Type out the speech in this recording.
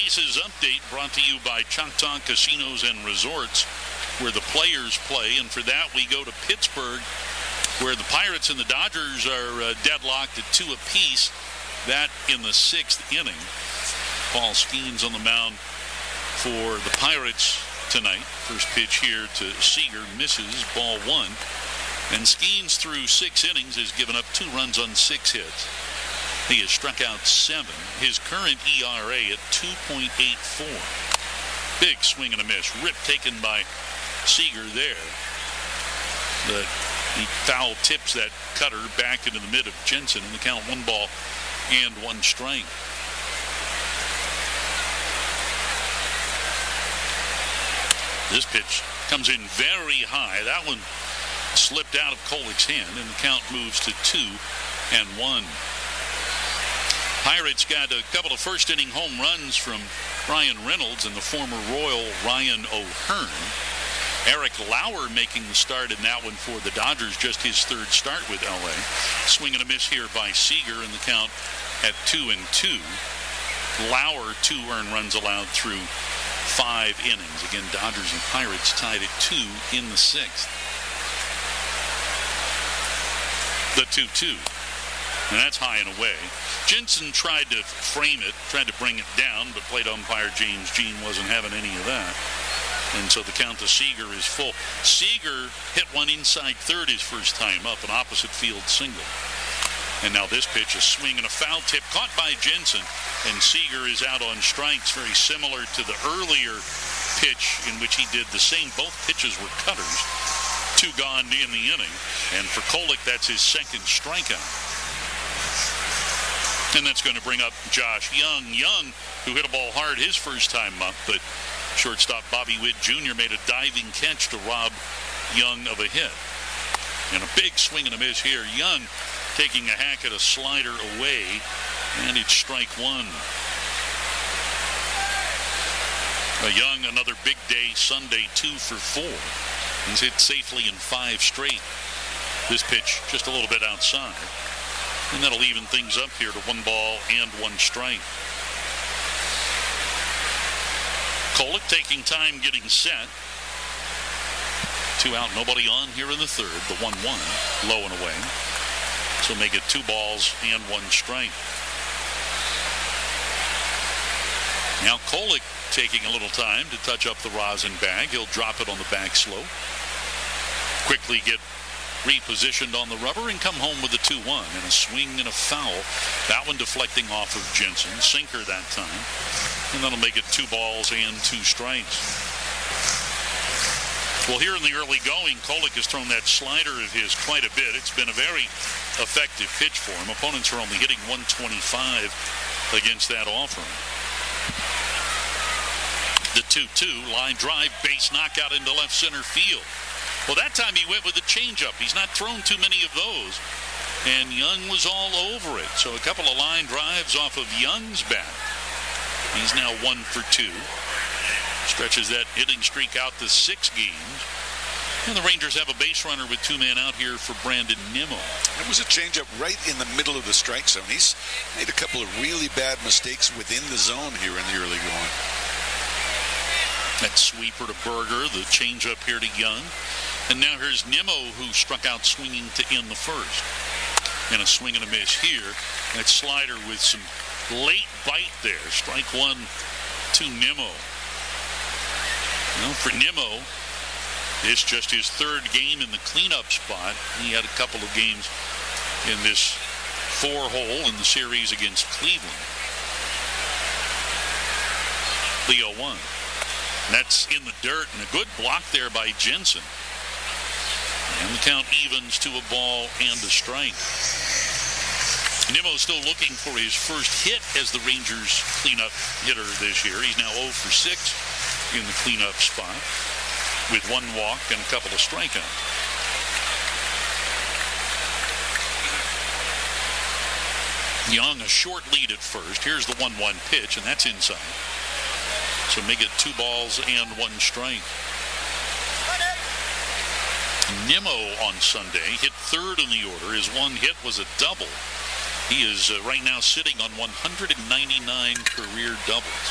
Aces update brought to you by Choctaw Casinos and Resorts, where the players play. And for that, we go to Pittsburgh, where the Pirates and the Dodgers are deadlocked at 2 apiece. That in the 6th inning. Paul Skeens on the mound for the Pirates tonight. First pitch here to Seager, misses, ball 1. And Skeens through 6 innings has given up 2 runs on 6 hits. He has struck out 7. His current ERA at 2.84. Big swing and a miss. Rip taken by Seager there. He foul tips that cutter back into the mid of Jensen, and the count 1 ball and 1 strike. This pitch comes in very high. That one slipped out of Kolek's hand, and the count moves to 2-1. Pirates got a couple of first-inning home runs from Ryan Reynolds and the former Royal Ryan O'Hearn. Eric Lauer making the start in that one for the Dodgers, just his 3rd start with L.A. Swing and a miss here by Seager, in the count at 2-2. Lauer, 2 earned runs allowed through 5 innings. Again, Dodgers and Pirates tied at 2 in the 6th. The 2-2. And that's high and away. Jensen tried to frame it, tried to bring it down, but plate umpire James Jean wasn't having any of that. And so the count to Seager is full. Seager hit one inside third his first time up, an opposite field single. And now this pitch, a swing and a foul tip caught by Jensen. And Seager is out on strikes, very similar to the earlier pitch in which he did the same. Both pitches were cutters. 2 gone in the inning. And for Kolek, that's his 2nd strikeout. And that's going to bring up Josh Young. Young, who hit a ball hard his first time up, but shortstop Bobby Witt Jr. made a diving catch to rob Young of a hit. And a big swing and a miss here. Young taking a hack at a slider away, and it's strike 1. Young, another big day Sunday, 2 for 4. He's hit safely in 5 straight. This pitch just a little bit outside. And that'll even things up here to 1 ball and 1 strike. Kolek taking time getting set. 2 out, nobody on here in the 3rd. The 1-1, low and away. So make it 2 balls and 1 strike. Now Kolek taking a little time to touch up the rosin bag. He'll drop it on the back slope. Quickly get repositioned on the rubber and come home with a 2-1 and a swing and a foul. That one deflecting off of Jensen. Sinker that time. And that'll make it 2 balls and 2 strikes. Well, here in the early going, Kolek has thrown that slider of his quite a bit. It's been a very effective pitch for him. Opponents are only hitting 125 against that offering. The 2-2, line drive, base knockout into left center field. Well, that time he went with a changeup. He's not thrown too many of those. And Young was all over it. So a couple of line drives off of Young's bat. He's now 1 for 2. Stretches that hitting streak out to 6 games. And the Rangers have a base runner with 2 men out here for Brandon Nimmo. It was a changeup right in the middle of the strike zone. He's made a couple of really bad mistakes within the zone here in the early going. That sweeper to Berger, the changeup here to Young. And now here's Nimmo, who struck out swinging to end the 1st. And a swing and a miss here. That slider with some late bite there. Strike 1 to Nimmo. Well, for Nimmo, it's just his 3rd game in the cleanup spot. He had a couple of games in this 4-hole in the series against Cleveland. The 0-1. That's in the dirt, and a good block there by Jensen. And the count evens to a ball and a strike. Nimmo still looking for his first hit as the Rangers cleanup hitter this year. He's now 0 for 6 in the cleanup spot with 1 walk and a couple of strikeouts. Young, a short lead at first. Here's the 1-1 pitch, and that's inside. So make it 2 balls and 1 strike. Nimmo on Sunday hit 3rd in the order. His 1 hit was a double. He is right now sitting on 199 career doubles.